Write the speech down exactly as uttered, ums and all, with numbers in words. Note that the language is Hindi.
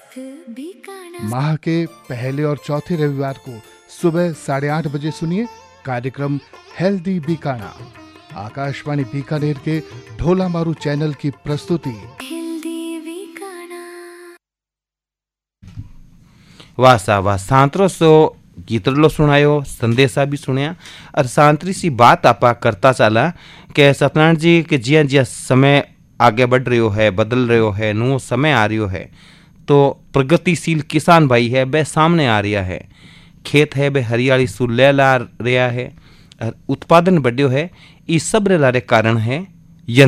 माह के पहले और चौथे रविवार को सुबह साढ़े आठ बजे सुनिए कार्यक्रम हेल्दी बीकाना, आकाशवाणी बीकानेर के ढोला मारू चैनल की प्रस्तुति। वाह सा वाह, सांतरो सो गीतरलो सुनायो, संदेशा भी सुनिया और सांतरी सी बात आपा करता चला कि सत्यनारायण जी के जिया जिया समय आगे बढ़ रही है, बदल रही है, नो समय आ रही है, तो प्रगतिशील किसान भाई है वह सामने आ रहा है, खेत है वह हरियाली सुलह ला रहा है और उत्पादन बढ़ियो है। इस सब रे लारे कारण है